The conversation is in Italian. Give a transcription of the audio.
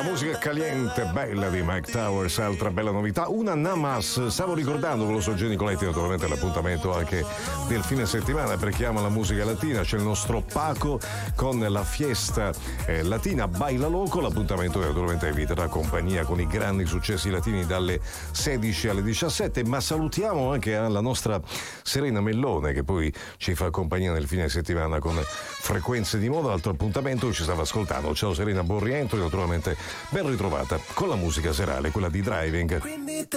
musica caliente, bella di Mike Towers, altra bella novità, una Namas. Stavo ricordando con lo so Gianni Nicoletti, naturalmente l'appuntamento anche del fine settimana per chi ama la musica latina. C'è il nostro Paco con la fiesta latina Baila Loco. L'appuntamento naturalmente vi terrà compagnia con i grandi successi latini dalle 16 alle 17, ma salutiamo anche la nostra Serena Mellone che poi ci fa compagnia nel fine settimana con Frequenze di Moda. Altro appuntamento ci stava ascoltando. Ciao Serena, buon rientro e naturalmente ben ritrovata con la musica serale, quella di Driving.